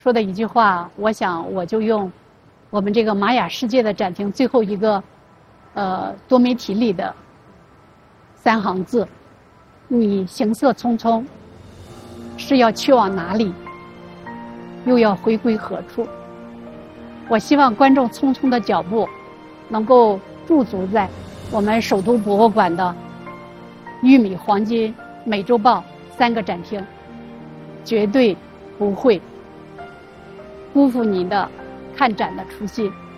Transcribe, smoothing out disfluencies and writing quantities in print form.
说的一句话，我想我就用我们这个玛雅世界的展厅最后一个多媒体里的3行字：你行色匆匆，是要去往哪里，又要回归何处？我希望观众匆匆的脚步能够驻足在我们首都博物馆的玉米、黄金、美洲豹3个展厅，绝对不会辜负您的看展的初心。